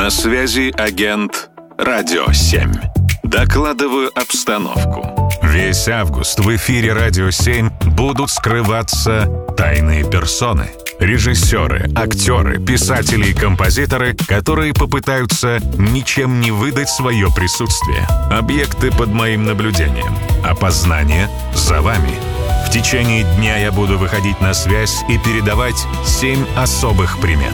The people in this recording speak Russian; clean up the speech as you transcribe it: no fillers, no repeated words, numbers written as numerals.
На связи агент «Радио 7». Докладываю обстановку. Весь август в эфире «Радио 7» будут скрываться тайные персоны. Режиссеры, актеры, писатели и композиторы, которые попытаются ничем не выдать свое присутствие. Объекты под моим наблюдением. Опознание за вами. В течение дня я буду выходить на связь и передавать 7 особых примет.